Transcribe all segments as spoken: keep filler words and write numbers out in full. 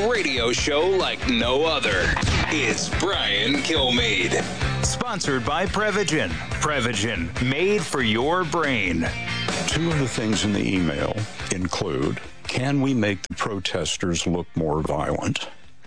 A radio show like no other. It's Brian Kilmeade. Sponsored by Prevagen. Prevagen, made for your brain. Two of the things in the email include, can we make the protesters look more violent?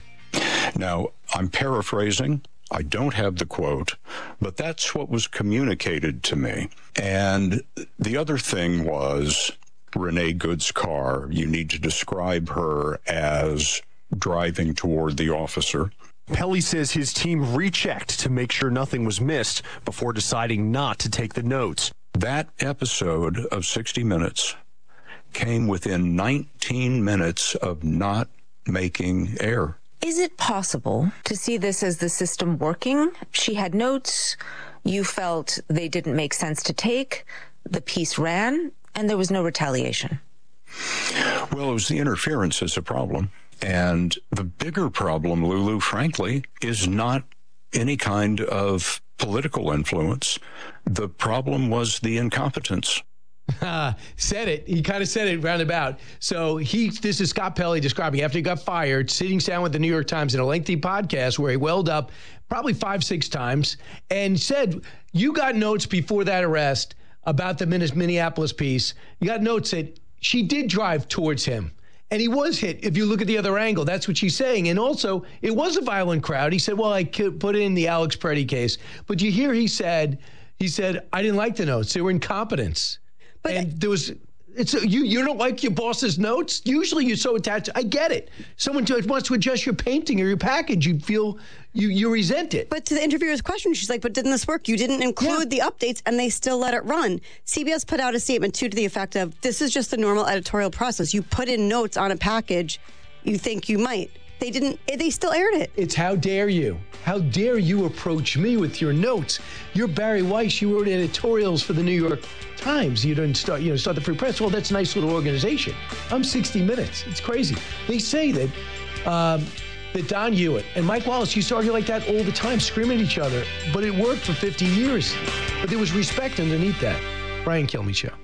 Now, I'm paraphrasing. I don't have the quote, but that's what was communicated to me. And the other thing was Renee Good's car. You need to describe her as driving toward the officer. Pelley says his team rechecked to make sure nothing was missed before deciding not to take the notes. That episode of sixty minutes came within nineteen minutes of not making air. Is it possible to see this as the system working? She had notes, you felt they didn't make sense to take, the piece ran, and there was no retaliation. Well, it was the interference is a problem. And the bigger problem, Lulu, frankly, is not any kind of political influence. The problem was the incompetence. Uh, said it. He kind of said it roundabout. So he, this is Scott Pelley describing after he got fired, sitting down with the New York Times in a lengthy podcast where he welled up probably five, six times and said, you got notes before that arrest about the Minneapolis piece. You got notes that she did drive towards him. And he was hit. If you look at the other angle, that's what she's saying. And also, it was a violent crowd. He said, well, I could put in the Alex Preddy case. But you hear he said, he said, I didn't like the notes. They were incompetence. But and there was, it's a, you you don't like your boss's notes? Usually you're so attached. I get it. Someone wants to adjust your painting or your package. You feel, you, you resent it. But to the interviewer's question, she's like, but didn't this work? You didn't include yeah. the updates and they still let it run. C B S put out a statement, too, to the effect of, this is just the normal editorial process. You put in notes on a package you think you might. They didn't, they still aired it. It's how dare you? How dare you approach me with your notes? You're Barry Weiss. You wrote editorials for the New York Times. You didn't start, you know, start the Free Press. Well, that's a nice little organization. I'm sixty minutes. It's crazy. They say that, um, that Don Hewitt and Mike Wallace used to argue like that all the time, screaming at each other. But it worked for fifty years. But there was respect underneath that. Brian Kilmeade Show.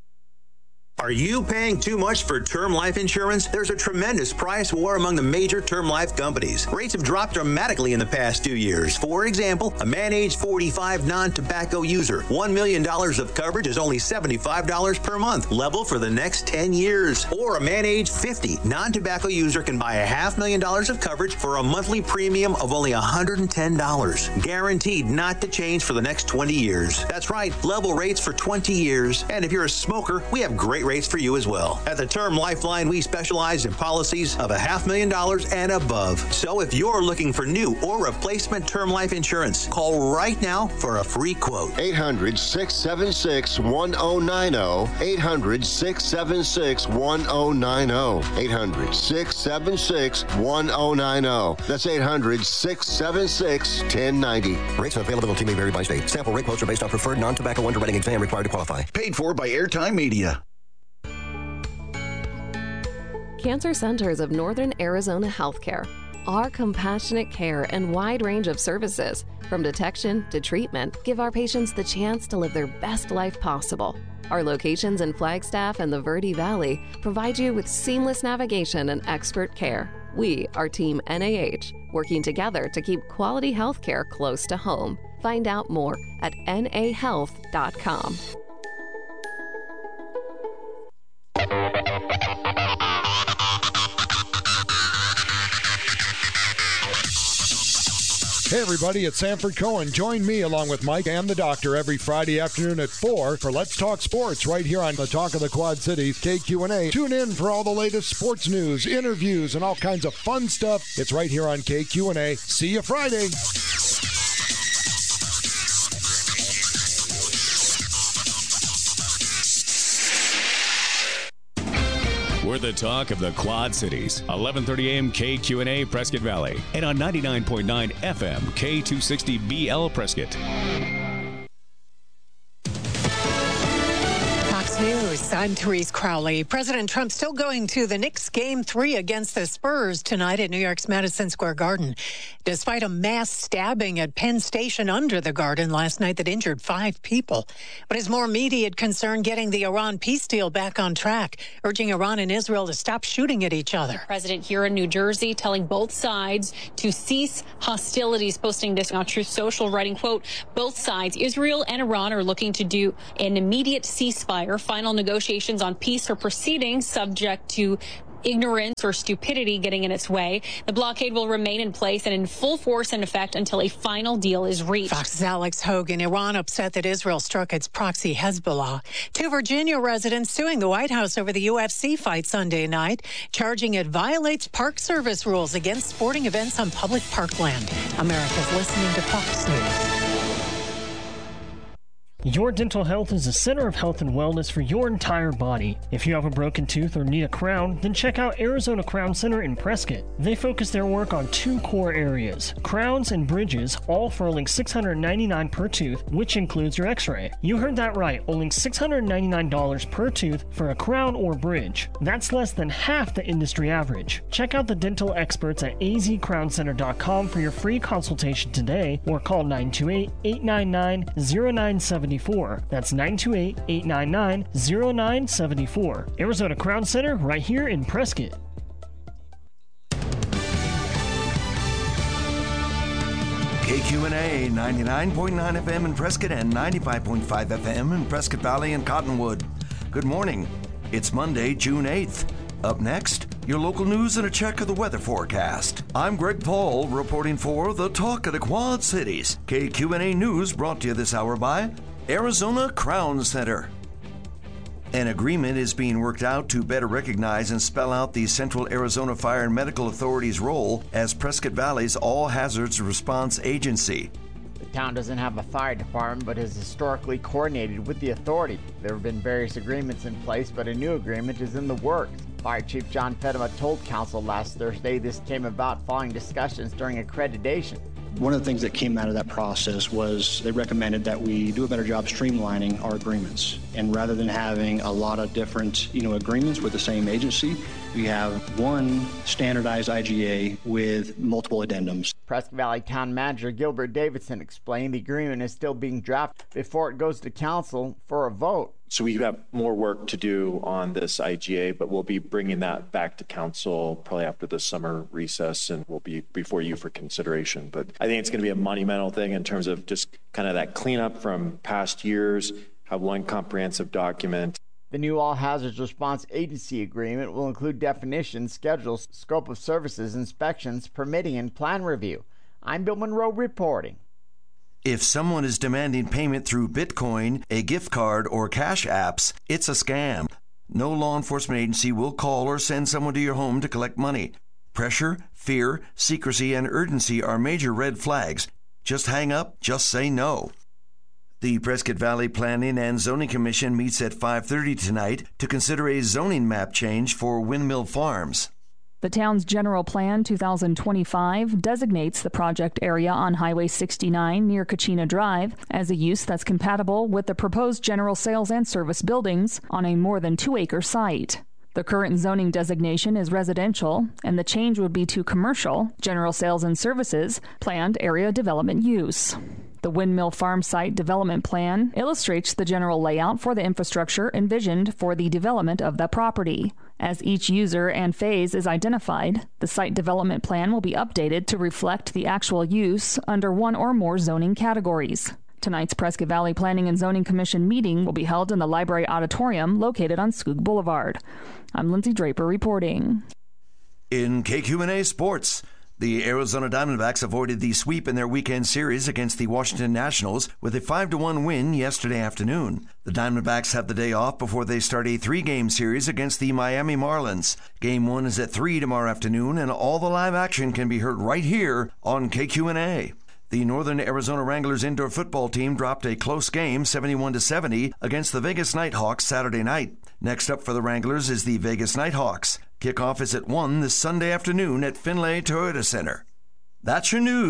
Are you paying too much for term life insurance? There's a tremendous price war among the major term life companies. Rates have dropped dramatically in the past two years. For example, a man age forty-five non-tobacco user, one million dollars of coverage is only seventy-five dollars per month, level for the next ten years. Or a man age fifty non-tobacco user can buy a half million dollars of coverage for a monthly premium of only one hundred ten dollars. Guaranteed not to change for the next twenty years. That's right, level rates for twenty years. And if you're a smoker, we have great rates for you as well. At the Term Lifeline, we specialize in policies of a half million dollars and above. So if you're looking for new or replacement term life insurance, call right now for a free quote. eight hundred, six seven six, one oh nine oh. eight hundred, six seven six, one oh nine oh. eight hundred, six seven six, one oh nine oh. That's eight hundred, six seven six, one oh nine oh. Rates and availability may vary by state. Sample rate quotes are based on preferred non-tobacco underwriting exam required to qualify. Paid for by Airtime Media. Cancer Centers of Northern Arizona Healthcare. Our compassionate care and wide range of services, from detection to treatment, give our patients the chance to live their best life possible. Our locations in Flagstaff and the Verde Valley provide you with seamless navigation and expert care. We are Team N A H, working together to keep quality healthcare close to home. Find out more at N A health dot com. Hey everybody, it's Sanford Cohen. Join me along with Mike and the doctor every Friday afternoon at four for Let's Talk Sports right here on the Talk of the Quad Cities, K Q N A. Tune in for all the latest sports news, interviews, and all kinds of fun stuff. It's right here on K Q N A. See you Friday. We're the talk of the Quad Cities. eleven thirty a.m. K Q N A Prescott Valley. And on ninety-nine point nine F M K two sixty B L Prescott. Fox News. News, I'm Therese Crowley. President Trump still going to the Knicks game three against the Spurs tonight at New York's Madison Square Garden. Despite a mass stabbing at Penn Station under the Garden last night that injured five people. But his more immediate concern getting the Iran peace deal back on track, urging Iran and Israel to stop shooting at each other. President here in New Jersey telling both sides to cease hostilities, posting this on Truth Social, writing, quote, both sides, Israel and Iran, are looking to do an immediate ceasefire. Final negotiations on peace are proceeding, subject to ignorance or stupidity getting in its way. The blockade will remain in place and in full force and effect until a final deal is reached. Fox's Alex Hogan. Iran upset that Israel struck its proxy Hezbollah. Two Virginia residents suing the White House over the U F C fight Sunday night, charging it violates Park Service rules against sporting events on public parkland. America's listening to Fox News. Your Dental Health is a center of health and wellness for your entire body. If you have a broken tooth or need a crown, then check out Arizona Crown Center in Prescott. They focus their work on two core areas, crowns and bridges, all for only six hundred ninety-nine dollars per tooth, which includes your x-ray. You heard that right, only six hundred ninety-nine dollars per tooth for a crown or bridge. That's less than half the industry average. Check out the dental experts at a z crown center dot com for your free consultation today, or call nine two eight, eight nine nine, zero nine seven four. That's nine two eight, eight nine nine, zero nine seven four. Arizona Crown Center, right here in Prescott. K Q N A ninety-nine point nine F M in Prescott and ninety-five point five F M in Prescott Valley and Cottonwood. Good morning. It's Monday, June eighth. Up next, your local news and a check of the weather forecast. I'm Greg Paul reporting for the Talk of the Quad Cities. K Q N A News brought to you this hour by Arizona Crown Center. An agreement is being worked out to better recognize and spell out the Central Arizona Fire and Medical Authority's role as Prescott Valley's all hazards response agency. The town doesn't have a fire department, but is historically coordinated with the authority. There have been various agreements in place, but a new agreement is in the works. Fire Chief John Fedema told council last Thursday this came about following discussions during accreditation. One of the things that came out of that process was they recommended that we do a better job streamlining our agreements. And rather than having a lot of different, you know, agreements with the same agency, we have one standardized I G A with multiple addendums. Prescott Valley Town Manager Gilbert Davidson explained the agreement is still being drafted before it goes to council for a vote. So we have more work to do on this I G A, but we'll be bringing that back to council probably after the summer recess, and we'll be before you for consideration. But I think it's going to be a monumental thing in terms of just kind of that cleanup from past years, have one comprehensive document. The new All Hazards Response Agency agreement will include definitions, schedules, scope of services, inspections, permitting, and plan review. I'm Bill Monroe reporting. If someone is demanding payment through Bitcoin, a gift card, or cash apps, it's a scam. No law enforcement agency will call or send someone to your home to collect money. Pressure, fear, secrecy, and urgency are major red flags. Just hang up, just say no. The Prescott Valley Planning and Zoning Commission meets at five thirty tonight to consider a zoning map change for Windmill Farms. The town's general plan two thousand twenty-five designates the project area on Highway sixty-nine near Kachina Drive as a use that's compatible with the proposed general sales and service buildings on a more than two-acre site. The current zoning designation is residential, and the change would be to commercial, general sales and services, planned area development use. The Windmill Farm Site Development Plan illustrates the general layout for the infrastructure envisioned for the development of the property. As each user and phase is identified, the site development plan will be updated to reflect the actual use under one or more zoning categories. Tonight's Prescott Valley Planning and Zoning Commission meeting will be held in the Library Auditorium located on Skoog Boulevard. I'm Lindsay Draper reporting. In K Q N A Sports, the Arizona Diamondbacks avoided the sweep in their weekend series against the Washington Nationals with a five to one win yesterday afternoon. The Diamondbacks have the day off before they start a three-game series against the Miami Marlins. Game one is at three tomorrow afternoon, and all the live action can be heard right here on K Q N A. The Northern Arizona Wranglers indoor football team dropped a close game, seventy-one to seventy, against the Vegas Nighthawks Saturday night. Next up for the Wranglers is the Vegas Nighthawks. Kickoff is at one this Sunday afternoon at Finlay Toyota Center. That's your news.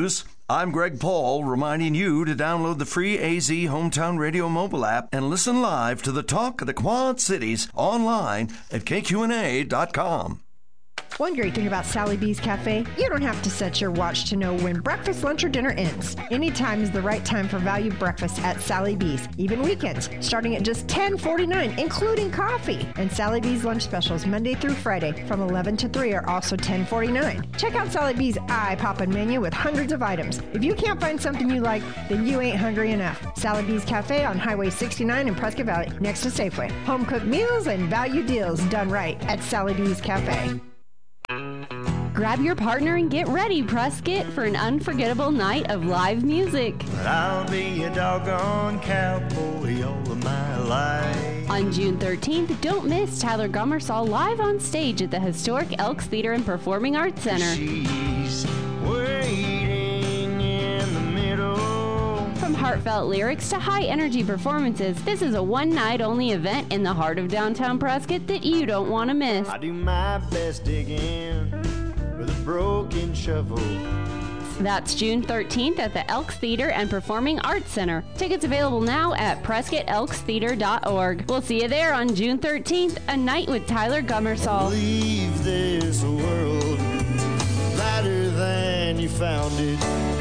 I'm Greg Paul, reminding you to download the free A Z Hometown Radio mobile app and listen live to the Talk of the Quad Cities online at K Q N A dot com. One great thing about Sally B's Cafe, you don't have to set your watch to know when breakfast, lunch, or dinner ends. Any time is the right time for value breakfast at Sally B's, even weekends, starting at just ten forty-nine, including coffee. And Sally B's lunch specials Monday through Friday from eleven to three are also ten forty-nine. Check out Sally B's eye-poppin' menu with hundreds of items. If you can't find something you like, then you ain't hungry enough. Sally B's Cafe on Highway sixty-nine in Prescott Valley, next to Safeway. Home-cooked meals and value deals done right at Sally B's Cafe. Grab your partner and get ready, Prescott, for an unforgettable night of live music. But I'll be a doggone cowboy all of my life. On June thirteenth, don't miss Tyler Gummersall live on stage at the historic Elks Theater and Performing Arts Center. She's waiting in the middle. From heartfelt lyrics to high-energy performances, this is a one-night-only event in the heart of downtown Prescott that you don't want to miss. I do my best digging with a broken shovel. That's June thirteenth at the Elks Theater and Performing Arts Center. Tickets available now at prescott elks theater dot org. We'll see you there on June thirteenth, a night with Tyler Gummersall. Leave this world better than you found it.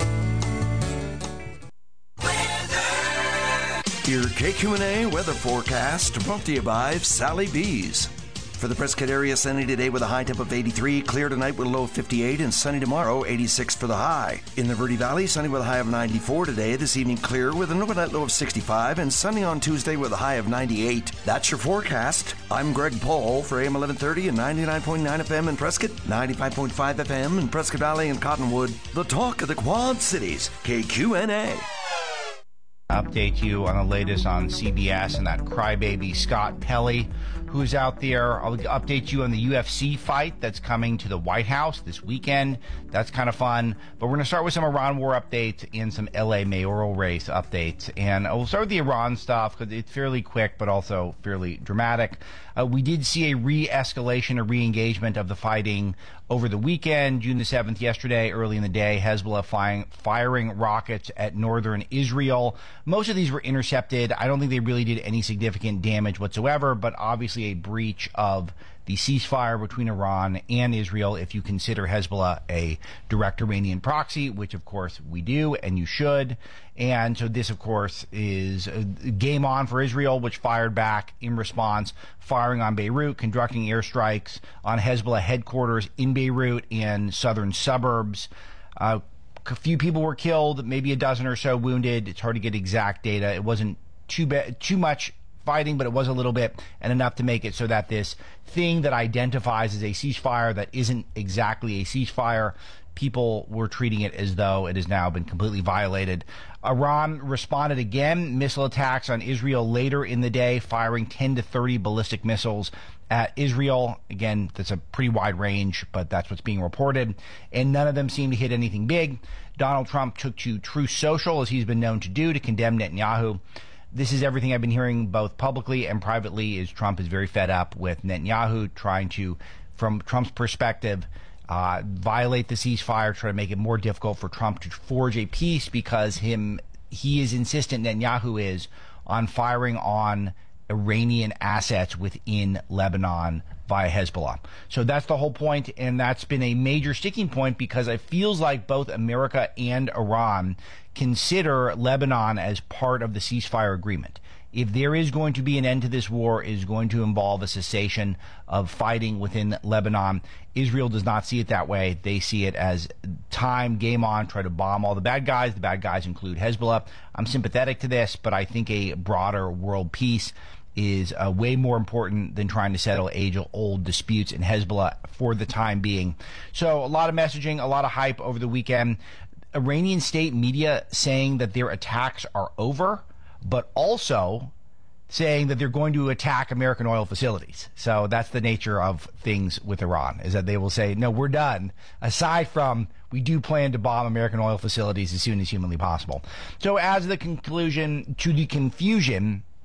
Your K Q N A weather forecast brought to you by Sally B's. For the Prescott area, sunny today with a high temp of eighty-three, clear tonight with a low of fifty-eight, and sunny tomorrow, eighty-six for the high. In the Verde Valley, sunny with a high of ninety-four today, this evening clear with an overnight low of sixty-five, and sunny on Tuesday with a high of ninety-eight. That's your forecast. I'm Greg Paul for A M eleven thirty and ninety-nine point nine F M in Prescott, ninety-five point five F M in Prescott Valley and Cottonwood. The talk of the Quad Cities, K Q N A. Update you on the latest on C B S and that crybaby Scott Pelley, who's out there. I'll update you on the U F C fight that's coming to the White House this weekend. That's kind of fun. But we're going to start with some Iran war updates and some L A mayoral race updates. And we'll start with the Iran stuff because it's fairly quick but also fairly dramatic. Uh, we did see a re-escalation, a re-engagement of the fighting over the weekend, June the seventh, yesterday, early in the day, Hezbollah firing, firing rockets at northern Israel. Most of these were intercepted. I don't think they really did any significant damage whatsoever, but obviously a breach of the ceasefire between Iran and Israel, if you consider Hezbollah a direct Iranian proxy, which of course we do, and you should. And so this, of course, is a game on for Israel, which fired back in response, firing on Beirut, conducting airstrikes on Hezbollah headquarters in Beirut and southern suburbs. Uh, a few people were killed, maybe a dozen or so wounded. It's hard to get exact data. It wasn't too ba- too much fighting, but it was a little bit, and enough to make it so that this thing that identifies as a ceasefire that isn't exactly a ceasefire, people were treating it as though it has now been completely violated. Iran responded again, missile attacks on Israel later in the day, firing ten to thirty ballistic missiles at Israel. Again, that's a pretty wide range, but that's what's being reported, and none of them seem to hit anything big. Donald Trump took to Truth Social, as he's been known to do, to condemn Netanyahu. This is everything I've been hearing both publicly and privately, is Trump is very fed up with Netanyahu trying to, from Trump's perspective, uh, violate the ceasefire, try to make it more difficult for Trump to forge a peace, because him he is insistent, Netanyahu is, on firing on Iranian assets within Lebanon via Hezbollah. So that's the whole point, and that's been a major sticking point, because it feels like both America and Iran consider Lebanon as part of the ceasefire agreement. If there is going to be an end to this war, it is going to involve a cessation of fighting within Lebanon. Israel does not see it that way. They see it as time, game on, try to bomb all the bad guys. The bad guys include Hezbollah. I'm sympathetic to this, but I think a broader world peace is uh, way more important than trying to settle age-old disputes in Hezbollah for the time being. So a lot of messaging, a lot of hype over the weekend. Iranian state media saying that their attacks are over, but also saying that they're going to attack American oil facilities. So that's the nature of things with Iran, is that they will say, no, we're done, aside from we do plan to bomb American oil facilities as soon as humanly possible. So as the conclusion to the confusion,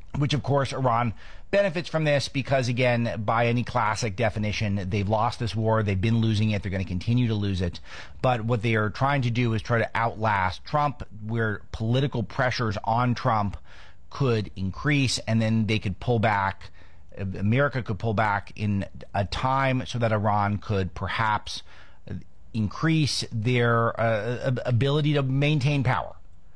which, of course, Iran benefits from this because, again, by any classic definition, they've lost this war. They've been losing it. They're going to continue to lose it. But what they are trying to do is try to outlast Trump, where political pressures on Trump could increase, and then they could pull back. America could pull back in a time so that Iran could perhaps increase their uh, ability to maintain power.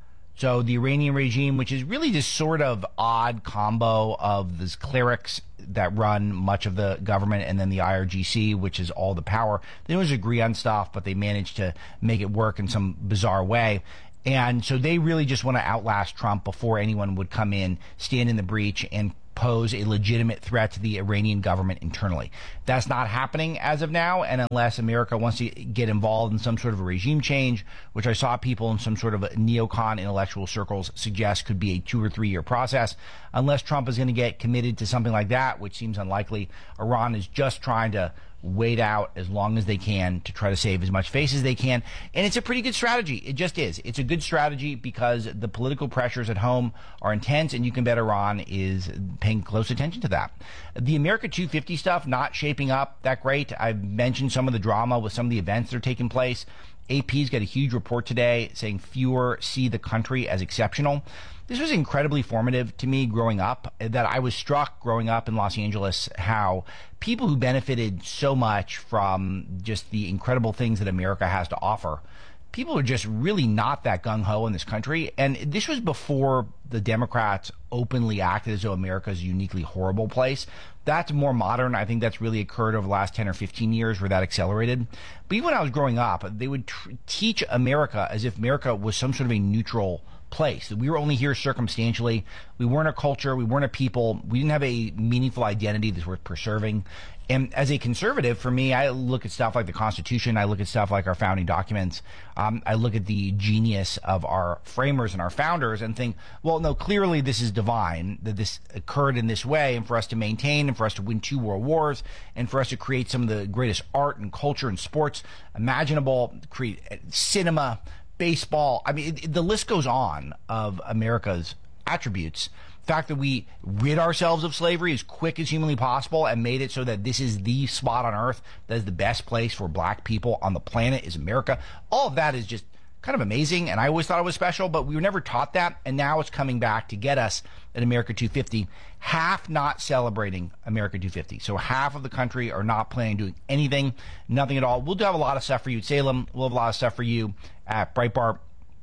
So the Iranian regime, which is really this sort of odd combo of these clerics that run much of the government and then the I R G C, which is all the power. They always agree on stuff, but they manage to make it work in some bizarre way. And so they really just want to outlast Trump before anyone would come in, stand in the breach, and pose a legitimate threat to the Iranian government internally. That's not happening as of now, and unless America wants to get involved in some sort of a regime change, which I saw people in some sort of neocon intellectual circles suggest could be a two or three year process, unless Trump is going to get committed to something like that, which seems unlikely, Iran is just trying to wait out as long as they can to try to save as much face as they can. And it's a pretty good strategy. It just is. It's a good strategy because the political pressures at home are intense, and you can bet Iran is paying close attention to that. The America two fifty stuff not shaping up that great. I've mentioned some of the drama with some of the events that are taking place. A P's got a huge report today saying fewer see the country as exceptional. This was incredibly formative to me growing up, that I was struck growing up in Los Angeles how people who benefited so much from just the incredible things that America has to offer, people are just really not that gung-ho in this country. And this was before the Democrats openly acted as though America is a uniquely horrible place. That's more modern. I think that's really occurred over the last ten or fifteen years where that accelerated. But even when I was growing up, they would tr- teach America as if America was some sort of a neutral place. We were only here circumstantially. We weren't a culture. We weren't a people. We didn't have a meaningful identity that's worth preserving. And as a conservative, for me, I look at stuff like the Constitution. I look at stuff like our founding documents. Um, I look at the genius of our framers and our founders and think, well, no, clearly this is divine, that this occurred in this way, and for us to maintain and for us to win two world wars and for us to create some of the greatest art and culture and sports imaginable, create cinema, baseball. I mean, it, the list goes on of America's attributes. The fact that we rid ourselves of slavery as quick as humanly possible and made it so that this is the spot on earth that is the best place for black people on the planet is America. All of that is just kind of amazing, and I always thought it was special, but we were never taught that, and now it's coming back to get us at America two fifty, half not celebrating America two fifty. So half of the country are not planning on doing anything, nothing at all. We'll do have a lot of stuff for you at Salem. We'll have a lot of stuff for you at Breitbart,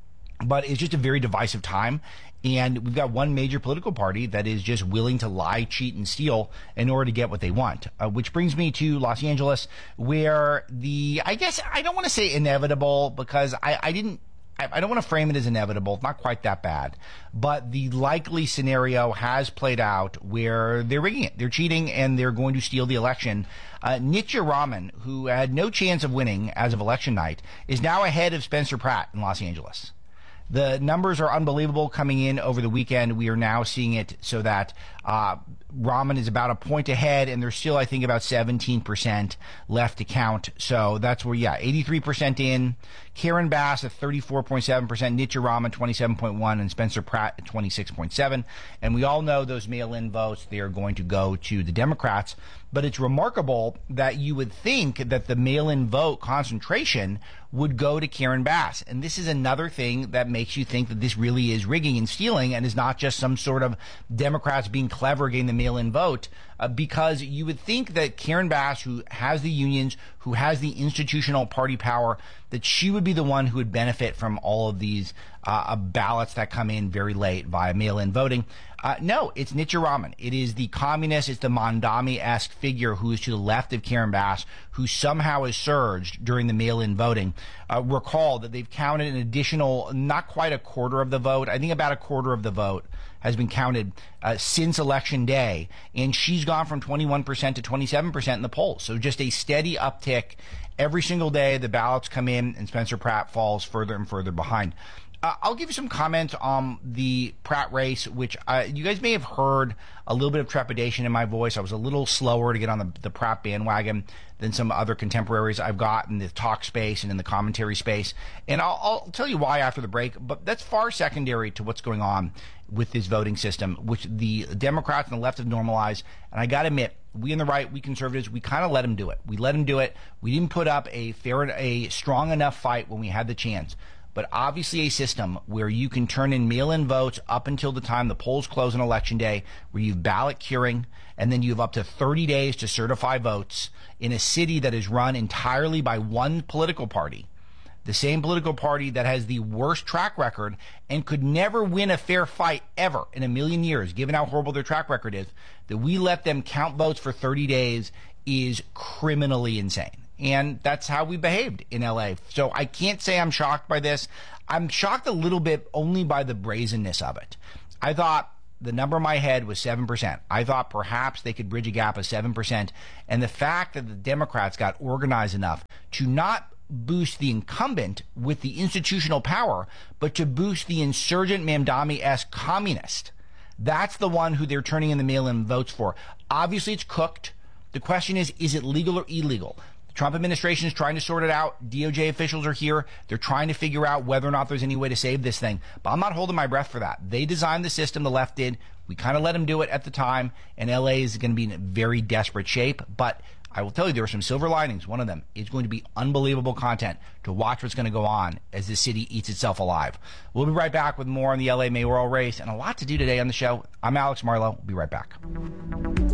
but it's just a very divisive time. And we've got one major political party that is just willing to lie, cheat, and steal in order to get what they want. Uh, which brings me to Los Angeles, where the, I guess, I don't want to say inevitable because I, I didn't, I, I don't want to frame it as inevitable. It's not quite that bad. But the likely scenario has played out where they're rigging it. They're cheating and they're going to steal the election. Uh, Nitya Raman, who had no chance of winning as of election night, is now ahead of Spencer Pratt in Los Angeles. The numbers are unbelievable coming in over the weekend. We are now seeing it so that uh, Raman is about a point ahead, and there's still, I think, about seventeen percent left to count. So that's where, yeah, eighty-three percent in. Karen Bass at thirty-four point seven percent, Nitya Raman twenty-seven point one, and Spencer Pratt at twenty-six point seven. And we all know those mail-in votes, they are going to go to the Democrats. But it's remarkable that you would think that the mail-in vote concentration would go to Karen Bass. And this is another thing that makes you think that this really is rigging and stealing and is not just some sort of Democrats being clever getting the mail-in vote, uh, because you would think that Karen Bass, who has the unions, who has the institutional party power, that she would be the one who would benefit from all of these uh, ballots that come in very late via mail-in voting. Uh, no, it's Nitya Raman. It is the communist, it's the Mondami-esque figure who is to the left of Karen Bass, who somehow has surged during the mail-in voting. Uh, recall that they've counted an additional, not quite a quarter of the vote, I think about a quarter of the vote has been counted uh, since Election Day, and she's gone from twenty-one percent to twenty-seven percent in the polls. So just a steady uptick. Every single day the ballots come in, and Spencer Pratt falls further and further behind. Uh, I'll give you some comments on the Pratt race, which uh, you guys may have heard a little bit of trepidation in my voice. I was a little slower to get on the, the Pratt bandwagon than some other contemporaries I've got in the talk space and in the commentary space. And I'll, I'll tell you why after the break, but that's far secondary to what's going on with this voting system, which the Democrats and the left have normalized. And I got to admit, we in the right, we conservatives, we kind of let them do it. We let them do it. We didn't put up a fair, a strong enough fight when we had the chance. But obviously a system where you can turn in mail-in votes up until the time the polls close on Election Day, where you have ballot curing, and then you have up to thirty days to certify votes in a city that is run entirely by one political party, the same political party that has the worst track record and could never win a fair fight ever in a million years, given how horrible their track record is, that we let them count votes for thirty days is criminally insane. And that's how we behaved in L A. So I can't say I'm shocked by this. I'm shocked a little bit only by the brazenness of it. I thought the number in my head was seven percent. I thought perhaps they could bridge a gap of seven percent. And the fact that the Democrats got organized enough to not boost the incumbent with the institutional power, but to boost the insurgent Mamdani-esque communist. That's the one who they're turning in the mail-in votes for. Obviously, it's cooked. The question is, is it legal or illegal? The Trump administration is trying to sort it out. D O J officials are here. They're trying to figure out whether or not there's any way to save this thing. But I'm not holding my breath for that. They designed the system, the left did. We kind of let them do it at the time, and L A is going to be in very desperate shape. But I will tell you, there are some silver linings. One of them is going to be unbelievable content to watch what's going to go on as this city eats itself alive. We'll be right back with more on the L A mayoral race and a lot to do today on the show. I'm Alex Marlowe. We'll be right back.